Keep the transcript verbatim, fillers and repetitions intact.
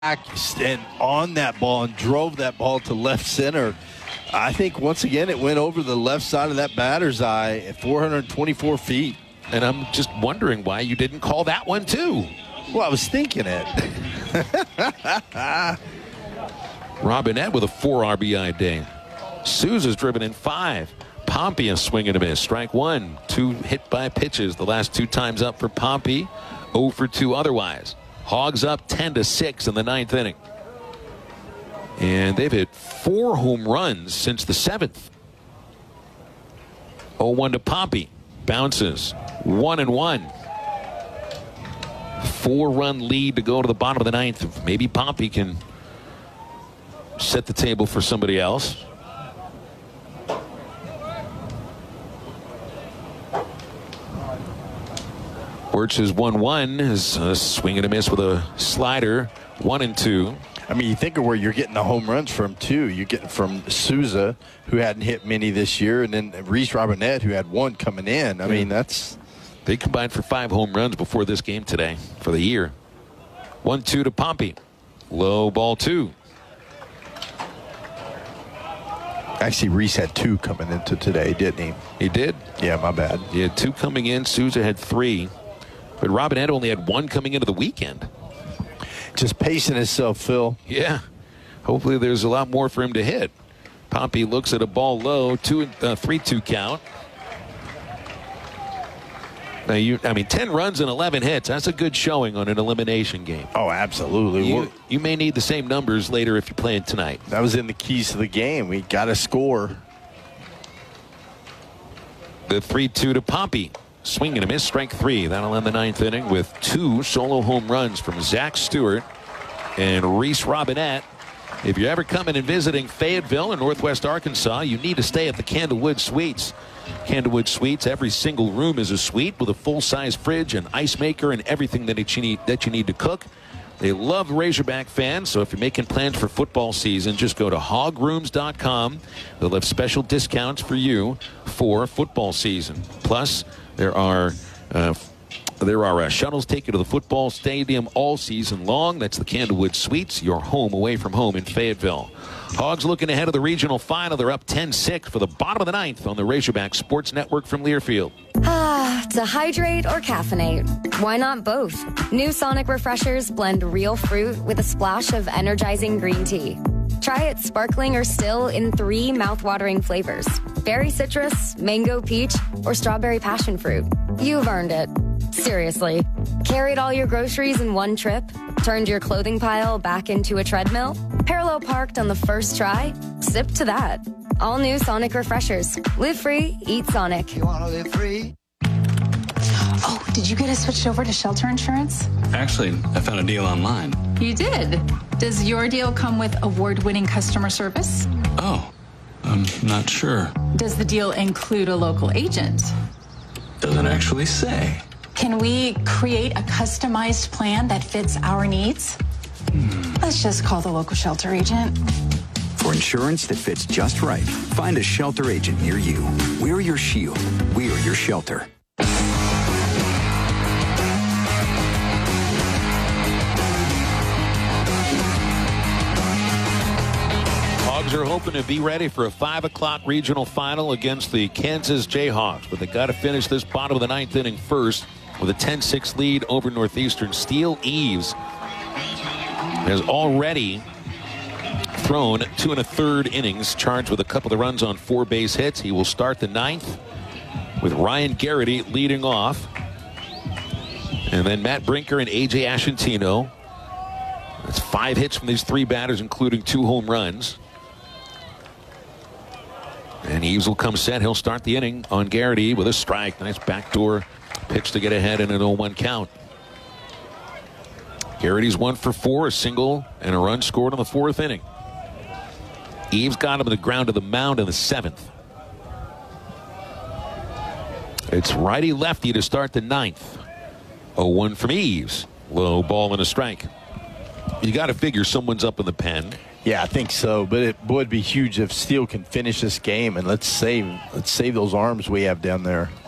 and on that ball and drove that ball to left center. I think once again it went over the left side of that batter's eye at four hundred twenty-four feet. And I'm just wondering why you didn't call that one too. Well, I was thinking it. Robinette with a four R B I day. Souza's driven in five. Pompey a swing and a miss. Strike one. Two hit by pitches. The last two times up for Pompey. oh for two otherwise. Hogs up ten to six in the ninth inning. And they've hit four home runs since the seventh. oh one to Pompey. Bounces. One and one. Four-run lead to go to the bottom of the ninth. Maybe Pompey can set the table for somebody else. Wirtz is one one. Is a swing and a miss with a slider. One and two. I mean, you think of where you're getting the home runs from, too. You're getting from Souza, who hadn't hit many this year, and then Reese Robinette, who had one coming in. I mean, that's... They combined for five home runs before this game today for the year. one two to Pompey. Low ball two. Actually, Reese had two coming into today, didn't he? He did? Yeah, my bad. He had two coming in. Souza had three. But Robinette only had one coming into the weekend. Just pacing himself, Phil. Yeah. Hopefully there's a lot more for him to hit. Pompey looks at a ball low. Two, uh, three two count. Now you, I mean, ten runs and eleven hits. That's a good showing on an elimination game. Oh, absolutely. You, you may need the same numbers later if you're playing tonight. That was in the keys to the game. We got to score. The three two to Pompey. Swing and a miss, strike three. That'll end the ninth inning with two solo home runs from Zach Stewart and Reese Robinette. If you're ever coming and visiting Fayetteville in Northwest Arkansas, you need to stay at the Candlewood Suites. Candlewood Suites, every single room is a suite with a full-size fridge and ice maker and everything that you need, that you need to cook. They love Razorback fans, so if you're making plans for football season, just go to hog rooms dot com. They'll have special discounts for you for football season. Plus, there are uh, there are uh, shuttles take you to the football stadium all season long. That's the Candlewood Suites, your home away from home in Fayetteville. Hogs looking ahead of the regional final. They're up ten six for the bottom of the ninth on the Razorback Sports Network from Learfield. Ah, to hydrate or caffeinate? Why not both? New Sonic Refreshers blend real fruit with a splash of energizing green tea. Try it sparkling or still in three mouth-watering flavors: berry citrus, mango peach, or strawberry passion fruit. You've earned it. Seriously. Carried all your groceries in one trip? Turned your clothing pile back into a treadmill? Parallel parked on the first try? Sip to that. All new Sonic Refreshers. Live free, eat Sonic. You want to live free? Oh, did you get us switched over to shelter insurance? Actually, I found a deal online. You did? Does your deal come with award-winning customer service? Oh, I'm not sure. Does the deal include a local agent? Doesn't actually say. Can we create a customized plan that fits our needs? Hmm. Let's just call the local shelter agent. For insurance that fits just right, find a shelter agent near you. We're your shield. We're your shelter. Hogs are hoping to be ready for a five o'clock regional final against the Kansas Jayhawks, but they got to finish this bottom of the ninth inning first with a ten six lead over Northeastern. Steele Eves has already thrown two and a third innings, charged with a couple of runs on four base hits. He will start the ninth with Ryan Garrity leading off, and then Matt Brinker and A J Ashantino. That's five hits from these three batters, including two home runs. And Eves will come set. He'll start the inning on Garrity with a strike. Nice backdoor pitch to get ahead in an oh one count. Garrity's one for four, a single and a run scored in the fourth inning. Eves got him to the ground to the mound in the seventh. It's righty-lefty to start the ninth. oh one from Eves. Low ball and a strike. You got to figure someone's up in the pen. Yeah, I think so. But it would be huge if Steele can finish this game, and let's save let's save those arms we have down there.